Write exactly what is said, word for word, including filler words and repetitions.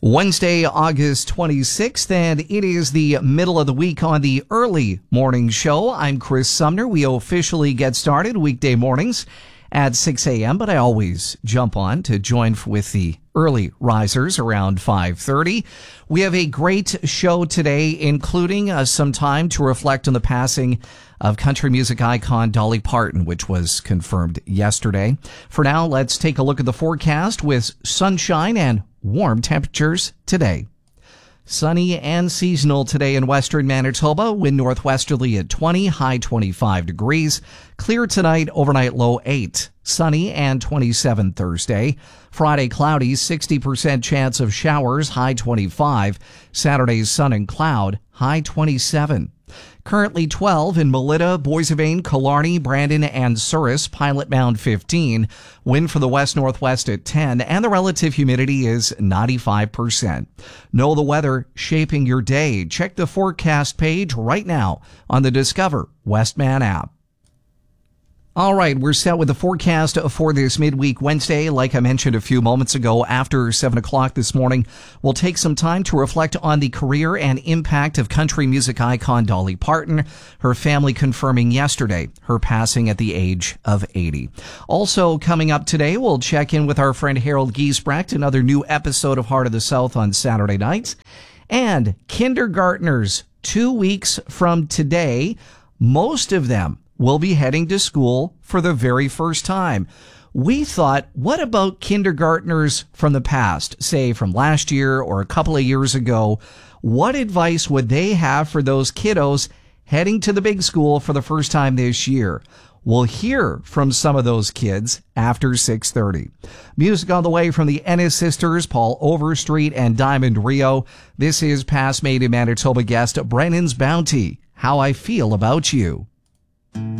Wednesday, August twenty-sixth, and it is the middle of the week on the early morning show. I'm Chris Sumner. We officially get started weekday mornings at six a.m., but I always jump on to join with the early risers around five thirty. We have a great show today, including uh, some time to reflect on the passing of country music icon Dolly Parton, which was confirmed yesterday. For now, let's take a look at the forecast with sunshine and warm temperatures today. Sunny and seasonal today in western Manitoba. Wind northwesterly at twenty, high twenty-five degrees. Clear tonight, overnight low eight. Sunny and twenty-seven Thursday. Friday cloudy, sixty percent chance of showers, high twenty-five. Saturday sun and cloud, high twenty-seven. Currently twelve in Melita, Boissevain, Killarney, Brandon, and Souris. Pilot Mound fifteen. Wind for the west-northwest at ten, and the relative humidity is ninety-five percent. Know the weather shaping your day. Check the forecast page right now on the Discover Westman app. All right, we're set with the forecast for this midweek Wednesday. Like I mentioned a few moments ago, after seven o'clock this morning, we'll take some time to reflect on the career and impact of country music icon Dolly Parton, her family confirming yesterday her passing at the age of eighty. Also coming up today, we'll check in with our friend Harold Giesbrecht, another new episode of Heart of the South on Saturday nights. And kindergartners, two weeks from today, most of them will be heading to school for the very first time. We thought, what about kindergartners from the past, say from last year or a couple of years ago? What advice would they have for those kiddos heading to the big school for the first time this year? We'll hear from some of those kids after six thirty. Music on the way from the Ennis Sisters, Paul Overstreet, and Diamond Rio. This is past Made in Manitoba guest Brennan's Bounty, How I Feel About You.